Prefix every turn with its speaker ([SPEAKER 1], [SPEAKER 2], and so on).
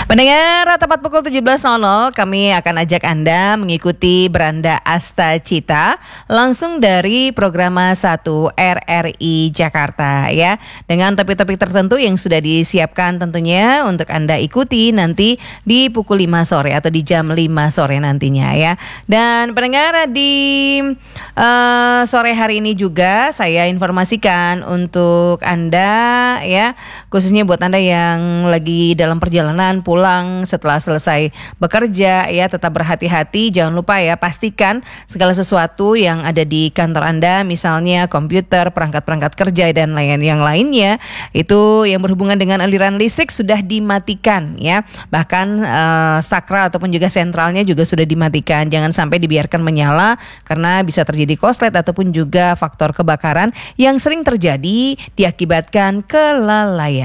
[SPEAKER 1] Pendengar, tepat pukul 17.00 kami akan ajak Anda mengikuti Beranda Asta Cita langsung dari program 1 RRI Jakarta ya. Dengan topik-topik tertentu yang sudah disiapkan tentunya untuk Anda ikuti nanti di pukul 5 sore atau di jam 5 sore nantinya ya. Dan pendengar, di sore hari ini juga saya informasikan untuk Anda ya, khususnya buat Anda yang lagi dalam perjalanan pulang setelah selesai bekerja ya, tetap berhati-hati, jangan lupa ya, pastikan segala sesuatu yang ada di kantor Anda, misalnya komputer, perangkat-perangkat kerja dan yang lainnya, itu yang berhubungan dengan aliran listrik sudah dimatikan ya. Bahkan sakral ataupun juga sentralnya juga sudah dimatikan, jangan sampai dibiarkan menyala karena bisa terjadi korslet ataupun juga faktor kebakaran yang sering terjadi diakibatkan kelalaian.